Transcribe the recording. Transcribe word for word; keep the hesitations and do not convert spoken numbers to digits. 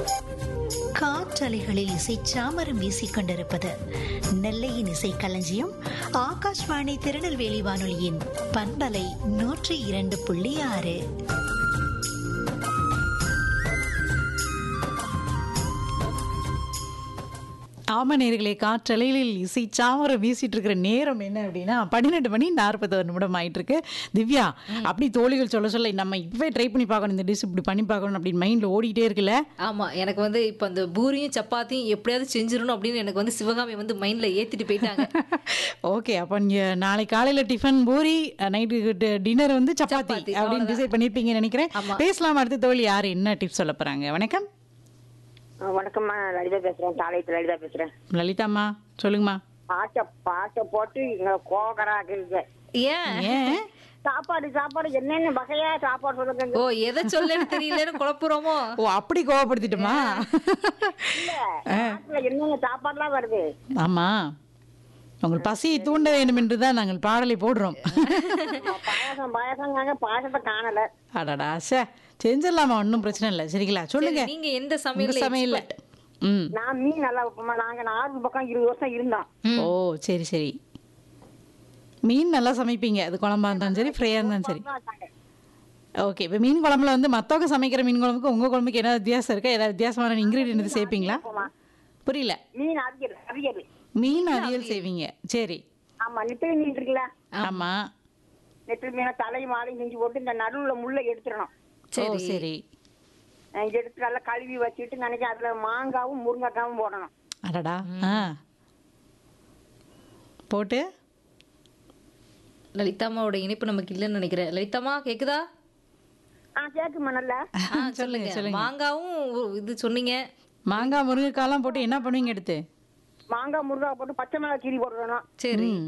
காற்றலைகளில் இசை சாமரம் வீசிக் கொண்டிருப்பது நெல்லையின் இசை களஞ்சியம் ஆகாஷ்வாணி திருநெல்வேலி வானொலியின் பண்பலை நூற்றி இரண்டு புள்ளி ஆறு. ஆம நேர்களே, காற்றலையில் இசை சாமரம் வீசிட்டு இருக்கிற நேரம் என்ன அப்படின்னா பன்னிரெண்டு மணி நாற்பத்தொரு நிமிடம் ஆயிட்டு இருக்கு. திவ்யா, அப்படி தோழிகள் சொல்ல சொல்ல நம்ம இப்பவே ட்ரை பண்ணி பார்க்கணும், இந்த டிஷ் இப்படி பண்ணி பார்க்கணும் அப்படின்னு மைண்ட்ல ஓடிட்டே இருக்குல்ல. ஆமா, எனக்கு வந்து இப்போ அந்த பூரியும் சப்பாத்தியும் எப்படியாவது செஞ்சிடணும் அப்படின்னு எனக்கு வந்து சிவகாமி வந்து மைண்ட்ல ஏத்திட்டு போயிட்டாங்க. ஓகே, அப்போ நீங்கள் நாளை காலையில் டிஃபன் பூரி, நைட்டு டின்னர் வந்து சப்பாத்தி சப்பாத்தி, அப்படின்னு அவ்வளவுதான். டிசைட் பண்ணியிருப்பீங்கன்னு நினைக்கிறேன். ஆமா. பேசலாம். அடுத்த தோழி யார் என்ன டிப்ஸ் சொல்ல போறாங்க? வணக்கம். வணக்கம்மா, லலிதா பேசுறேன். தாளையத்துல லலிதா பேசுறேன். லலிதாம்மா, சொல்லுங்கம்மா. பாட்டை பாட்டை போட்டு இங்க கோகராக்குறீங்க. ஏன் ஏன்? சாப்பாடு சாப்பாடு என்னென்ன வகையா சாப்பாடு சொல்லுங்க. ஓ, எதை சொல்லன்னு தெரியலன்னு குழப்புறோமோ? ஓ, அப்படி கோவப்படுத்திட்டுமா? இல்ல, நாட்டுல என்னென்ன சாப்பாடுலாம் வருது. ஆமா, உங்கள் பசியை தூண்ட வேண்டும் என்று தான் நாங்கள் பாடலை போடுறோம். பாயசம் பாயசம் பாயசத்தை காணல. அடடா, சே, செஞ்சிடலாமா, ஒன்றும் பிரச்சனை இல்லை. சரிங்களா, சொல்லுங்க. நீங்க எந்த உங்க சமையல் சமையல்ல ம் நான் மீன் நல்லா வைப்போமா. நாங்க நாலு பக்கம் இருபது வருஷம் இருந்தோம். ஓ, சரி சரி. மீன் நல்லா சமைப்பீங்க. அது குழம்பா இருந்தாலும் சரி, ஃப்ரையாக இருந்தாலும் சரி. ஓகே, இப்போ மீன் குழம்புல வந்து மற்றவங்க சமைக்கிற மீன் குழம்புக்கு உங்கள் குழம்புக்கு ஏதாவது வித்தியாசம் இருக்கா? ஏதாவது வித்தியாசமான இன்க்ரீடியன்ட் சேர்ப்பீங்களா? புரியல. மீன் அவியல் அவியல் மீன் அவியல் செய்வீங்க. சரி. ஆமா, நெத்திலி மீன் இருக்குல்ல, ஆமாம். நெத்திலி மீனை தலையும் மாலையும் செஞ்சு போட்டு இந்த நடுவுல முள்ளை எடுத்துடணும். ஓ, சரி. அஹ் எடுத்து நல்லா கழுவி வச்சுட்டு நினைக்க அதுல மாங்காவும் முருங்கைக்காவும் போடணும். அடடா. ஆ, போட்டு லலிதாமாவோட இணைப்பு நமக்கு இல்லைன்னு நினைக்கிறேன். லலிதாமா கேக்குதா? ஆ, கேக்குமா நல்லா. ஆ, சொல்லுங்க. மாங்காவும் இது சொன்னீங்க. மாங்காய் முருங்கைக்காலாம் போட்டு என்ன பண்ணுவீங்க எடுத்து? மாங்காய் முருங்கா போட்டு பச்சை மிளகாய் கீரி போடணும். சரி.